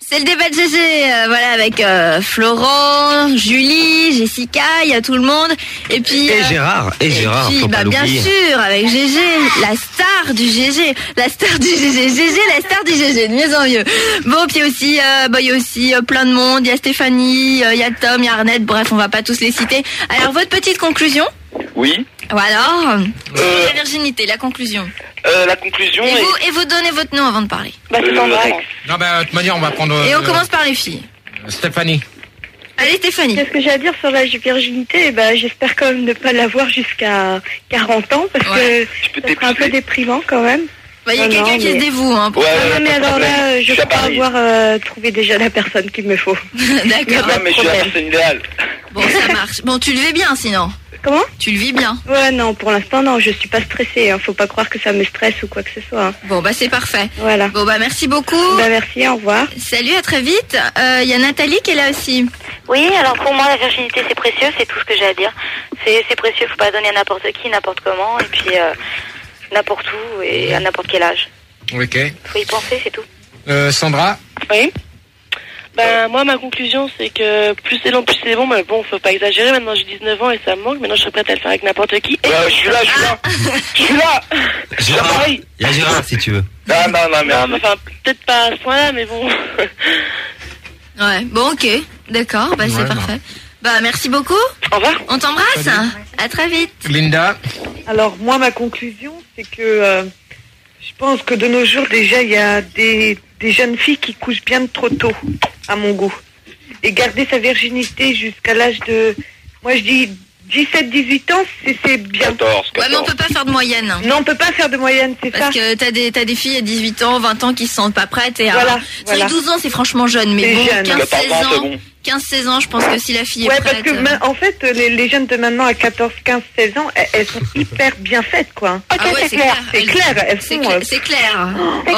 C'est le débat de GG, voilà, avec Florent, Julie, Jessica, il y a tout le monde. Et puis Gérard, faut pas l'oublier. Bien sûr, avec GG, la star du GG, la star du GG, GG, la star du GG, de mieux en mieux. Bon, puis aussi, il y a aussi plein de monde, il y a Stéphanie, il y a Tom, il y a Arnett, bref, on va pas tous les citer. Alors, votre petite conclusion? Oui. Voilà. La virginité, la conclusion. La conclusion et vous donnez votre nom avant de parler. Bah, c'est pas vrai. Non, de toute manière, on va prendre... Et on commence par les filles. Stéphanie. Allez, Stéphanie. Qu'est-ce que j'ai à dire sur l'âge de virginité? J'espère quand même ne pas l'avoir jusqu'à 40 ans, parce que ça sera un peu déprimant quand même. Il y a quelqu'un qui se dévoue. Hein, non, mais alors là, je crois avoir trouvé déjà la personne qu'il me faut. D'accord. Non, mais je suis la personne idéale. Bon, ça marche. Bon, tu le vis bien sinon? Comment? Tu le vis bien? Ouais, non, pour l'instant, non, je suis pas stressée. Faut pas croire que ça me stresse ou quoi que ce soit. Bon, c'est parfait. Voilà. Bon, merci beaucoup. Merci, au revoir. Salut, à très vite. Il y a Nathalie qui est là aussi. Oui, alors pour moi, la virginité, c'est précieux, c'est tout ce que j'ai à dire. C'est précieux, faut pas donner à n'importe qui, n'importe comment, et puis n'importe où et à n'importe quel âge. Ok. Faut y penser, c'est tout. Sandra? Oui. Moi, ma conclusion, c'est que plus c'est long, plus c'est bon, mais bon, faut pas exagérer. Maintenant, j'ai 19 ans et ça me manque. Maintenant, je serais prête à le faire avec n'importe qui. Je suis là. Gérard. Il y a Gérard, si tu veux. Non, mais enfin, peut-être pas à ce point-là, mais bon. Ouais, bon, ok. D'accord, c'est parfait. Merci beaucoup. Au revoir. On t'embrasse. Salut. À très vite. Linda? Alors, moi, ma conclusion, c'est que je pense que de nos jours, déjà, il y a des jeunes filles qui couchent bien trop tôt, à mon goût. Et garder sa virginité jusqu'à l'âge de... Moi, je dis 17-18 ans, c'est bien. 14. Ouais, mais on peut pas faire de moyenne. Non, on peut pas faire de moyenne, c'est ça. Parce que t'as des filles à 18 ans, 20 ans qui se sentent pas prêtes. Et voilà. 12 ans, c'est franchement jeune. Mais bon, 15-16 ans, je pense que si la fille est prête... parce que en fait, les jeunes de maintenant à 14, 15, 16 ans, elles sont hyper bien faites, quoi. Ah ouais, c'est clair. C'est clair, elles sont... C'est clair.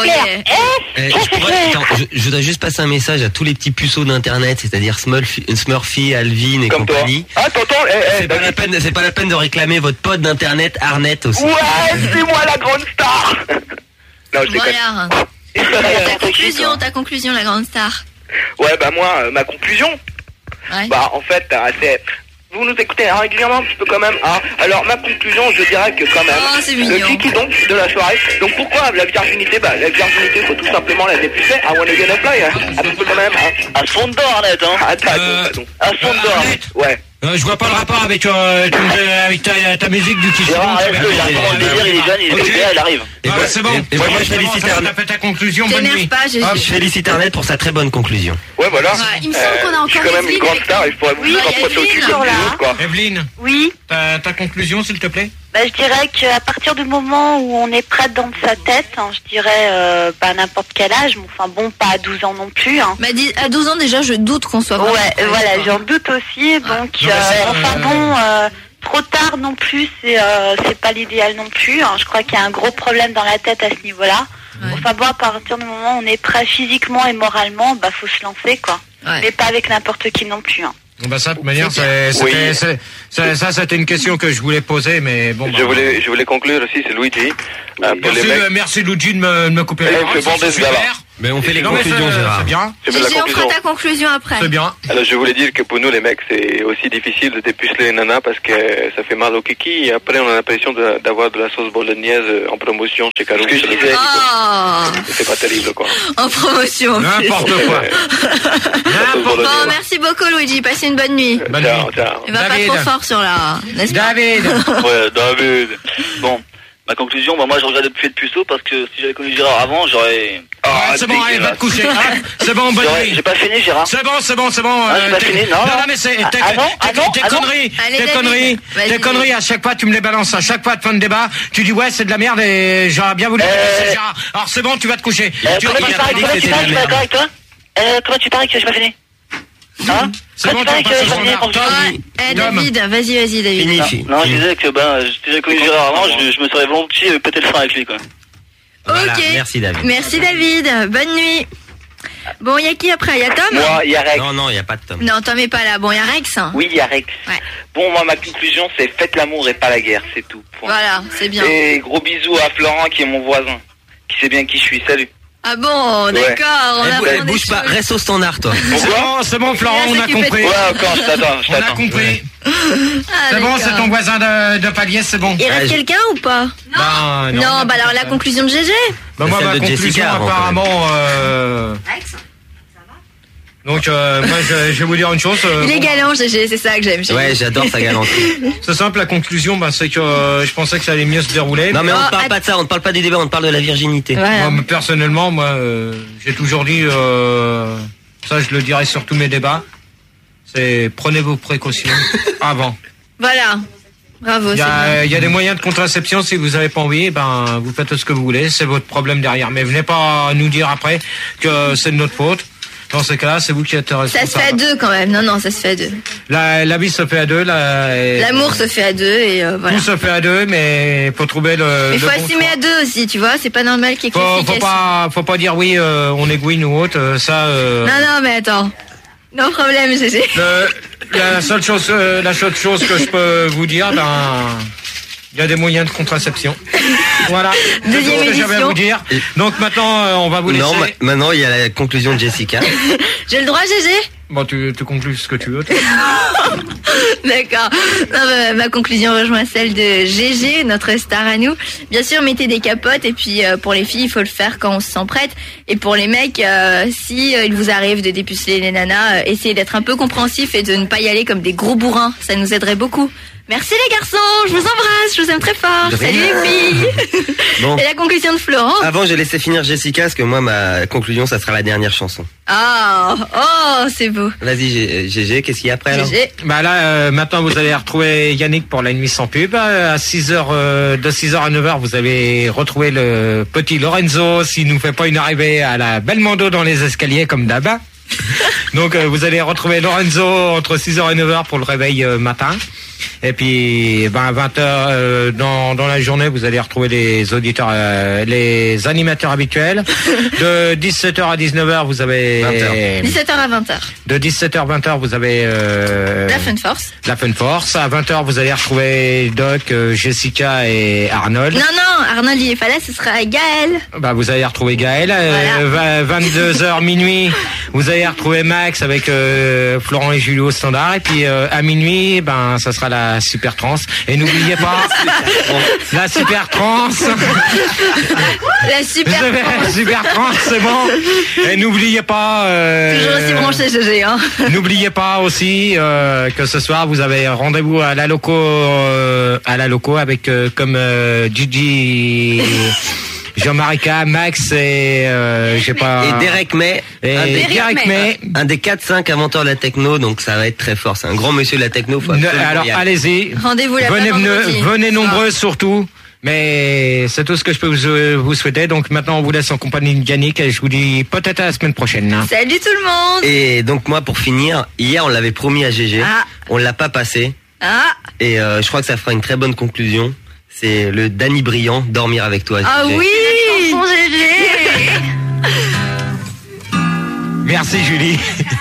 Je voudrais juste passer un message à tous les petits puceaux d'internet, c'est-à-dire Smurfy, Alvin et compagnie. Ah, t'entends? C'est pas la peine de réclamer votre pote d'internet, Arnett aussi. Ouais, c'est moi la grande star. Non, je déconne. Voilà. Ta conclusion, la grande star. Ouais, moi, ma conclusion, en fait, c'est... Vous nous écoutez régulièrement un petit peu quand même, hein. Alors, ma conclusion, je dirais que quand même, le kiki donc de la soirée. Donc, pourquoi la virginité? La virginité, faut tout simplement la dépucer. I wanna get a play, un petit peu quand même, hein. À fond d'or, Arnett, hein. À fond d'or, ouais. Je vois pas le rapport avec ta musique du Kiss. Il arrive. C'est bon. Et moi, je félicite Arnett. T'as fait ta conclusion, bonne nuit. Je félicite Arnett pour sa très bonne conclusion. Ouais, voilà. Il me semble qu'on a encore je suis quand même une grande star et je pourrais vous rapprocher au-dessus de l'autre, quoi. Evelyne. Oui. Ta conclusion, s'il te plaît? Je dirais qu'à partir du moment où on est prête dans sa tête, je dirais n'importe quel âge, mais enfin bon, pas à 12 ans non plus. Hein. À 12 ans déjà, je doute qu'on soit vraiment prête, voilà, j'en doute aussi. Donc, trop tard non plus, c'est pas l'idéal non plus. Hein. Je crois qu'il y a un gros problème dans la tête à ce niveau-là. Ouais. Enfin bon, à partir du moment où on est prêt physiquement et moralement, faut se lancer, quoi. Ouais. Mais pas avec n'importe qui non plus. Hein. Ça, de toute manière, c'était une question que je voulais poser, mais bon. Je voulais conclure aussi, c'est Luigi. Merci Luigi de me couper les paroles. C'est super. Mais on fait les conclusions, Gérard. C'est bien. On fera ta conclusion après. C'est bien. Alors, je voulais dire que pour nous, les mecs, c'est aussi difficile de dépuceler les nanas parce que ça fait mal au kiki. Et après, on a l'impression d'avoir de la sauce bolognaise en promotion chez Caro. C'est pas terrible, quoi. En promotion. N'importe quoi. Bon, merci beaucoup, Luigi. Passez une bonne nuit. Bonne nuit. Ciao. Il va pas trop fort sur la... N'est-ce pas? David. Ouais, David. Bon. Ma conclusion, moi je regrette de plus être puceau parce que si j'avais connu Gérard avant, j'aurais... c'est bon, allez, va te coucher. C'est bon, bonne nuit. J'ai pas fini, Gérard. C'est bon. J'ai pas fini, non, mais c'est... Tes conneries, à chaque fois, tu me les balances. À chaque fois, de fin de débat, tu dis, ouais, c'est de la merde et j'aurais bien voulu... Gérard. Alors c'est bon, tu vas te coucher. Comment tu paries que je suis pas d'accord avec toi? Comment tu paries que j'ai pas fini? Hein? C'est bon, David, vas-y, David. Non, je disais que si j'avais connu Gérard avant, je me serais volontiers pété le frein avec lui, quoi. Voilà, ok. merci David. Merci David. Bonne nuit. Bon, il y a qui après? Il y a Tom? Moi, il y a Rex. Non, il n'y a pas de Tom. Non, Tom est pas là. Bon, il y a Rex. Oui, il y a Rex. Ouais. Bon, moi, ma conclusion, c'est faites l'amour et pas la guerre, c'est tout. Point. Voilà, c'est bien. Et gros bisous à Florent, qui est mon voisin, qui sait bien qui je suis. Salut. Ah bon, d'accord. Bouge pas, reste au standard, toi. C'est bon, Florent, on a compris. Ouais, encore, je t'attends. On a compris. C'est bon, c'est ton voisin de palier, c'est bon. Il reste quelqu'un ou pas? Non, bah alors la conclusion de GG. Bah moi, ma conclusion, apparemment... Donc moi je vais vous dire une chose. Il est galant, GG, c'est ça que j'aime. Ouais, j'adore sa galanterie. C'est simple, la conclusion, c'est que je pensais que ça allait mieux se dérouler. Non mais on ne parle pas de ça, on ne parle pas du débat, on parle de la virginité. Voilà. Moi, personnellement, j'ai toujours dit, ça je le dirai sur tous mes débats, c'est prenez vos précautions avant. Voilà. Bravo. Il y a des moyens de contraception, si vous n'avez pas envie, vous faites ce que vous voulez, c'est votre problème derrière. Mais venez pas nous dire après que c'est de notre faute. Dans ce cas-là, c'est vous qui êtes responsable. Ça se fait à deux quand même. Non, ça se fait à deux. La vie se fait à deux. L'amour se fait à deux et voilà. Tout se fait à deux, mais faut trouver le. Mais faut assumer à deux aussi, tu vois. C'est pas normal qu'il y ait faut pas dire oui, on est gouine ou autre. Ça. Non, mais attends. No problème, GG. La seule chose que je peux vous dire, il y a des moyens de contraception. Voilà. Deuxième édition. J'avais à vous dire. Donc maintenant, on va vous laisser. Non, maintenant il y a la conclusion de Jessica. J'ai le droit, GG? Bon, tu conclus ce que tu veux. D'accord. Ma conclusion rejoint celle de GG, notre star à nous. Bien sûr, mettez des capotes et puis pour les filles, il faut le faire quand on se sent prête. Et pour les mecs, si il vous arrive de dépuceler les nanas, essayez d'être un peu compréhensif et de ne pas y aller comme des gros bourrins. Ça nous aiderait beaucoup. Merci les garçons, je vous embrasse, je vous aime très fort. Salut les filles. Bon. Et la conclusion de Florent? Avant, j'ai laissé finir Jessica, parce que moi, ma conclusion, ça sera la dernière chanson. C'est beau. Vas-y, GG, qu'est-ce qu'il y a après alors? Là, maintenant, vous allez retrouver Yannick pour la nuit sans pub. À 6h, de 6h à 9h, vous allez retrouver le petit Lorenzo, s'il nous fait pas une arrivée à la Belmondo dans les escaliers comme d'hab. Donc, vous allez retrouver Lorenzo entre 6h et 9h pour le réveil matin. Et puis, 20h dans la journée, vous allez retrouver les auditeurs, les animateurs habituels. De 17h à 19h, vous avez 17h à 20h. De 17h à 20h, vous avez la Fun Force. La Fun Force. À 20h, vous allez retrouver Doc, Jessica et Arnold. Non, Arnold il est pas là, ce sera Gaël. Vous allez retrouver Gaël. Voilà. 22h minuit, vous allez retrouver Max avec Florent et Julio au standard. Et puis à minuit, ça sera la Super Trans. Et n'oubliez pas la Super Trans. La Super Trans, c'est bon. Et n'oubliez pas toujours aussi branché GG, hein. N'oubliez pas aussi que ce soir vous avez rendez-vous à la loco avec comme Gigi, Jean-Marie K, Max et et Derek May. Un des 4-5 inventeurs de la techno, donc ça va être très fort. C'est un grand monsieur de la techno. Alors allez-y. Rendez-vous là. Venez nombreux surtout. Mais c'est tout ce que je peux vous souhaiter. Donc maintenant on vous laisse en compagnie de Yannick et je vous dis peut-être à la semaine prochaine. Salut tout le monde. Et donc moi pour finir, hier on l'avait promis à GG, on l'a pas passé. Et je crois que ça fera une très bonne conclusion. C'est le Danny Briand, Dormir avec toi. Ah oui, GG. Merci Julie.